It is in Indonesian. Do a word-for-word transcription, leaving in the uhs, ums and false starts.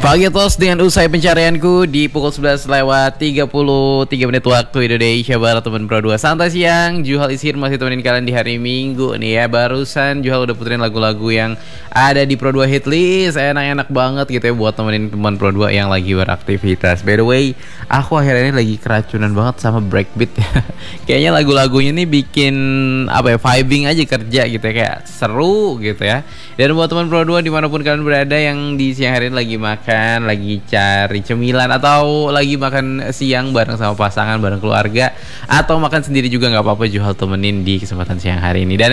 Pagi tos dengan usai pencarianku di pukul sebelas lewat tiga puluh tiga menit waktu Indonesia Barat. Teman Pro dua Santai Siang, Juhal Ishir masih temenin kalian di hari Minggu nih ya. Barusan Juhal udah puterin lagu-lagu yang ada di Pro dua Hitlist. Enak-enak banget gitu ya buat temenin teman Pro dua yang lagi beraktivitas. By the way, aku akhirnya ini lagi keracunan banget sama breakbeat. Kayaknya lagu-lagunya nih bikin apa ya, vibing aja kerja gitu ya, kayak seru gitu ya. Dan buat teman Pro dua dimanapun kalian berada yang di siang hari ini lagi makan, lagi cari cemilan, atau lagi makan siang bareng sama pasangan, bareng keluarga, atau makan sendiri juga nggak apa-apa, Juhal temenin di kesempatan siang hari ini. Dan